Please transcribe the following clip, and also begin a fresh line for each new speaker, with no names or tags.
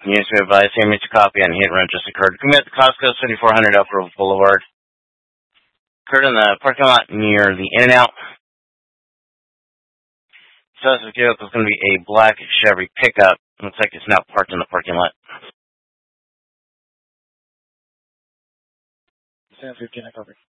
Yes, we advise damage to copy on hit run just occurred. Commit at the Costco 7400 Upper Boulevard. Occurred in the parking lot near the In-N-Out. Suspect vehicle is going to be a black Chevy pickup. Looks like it's now parked in the parking lot.
715, I cover.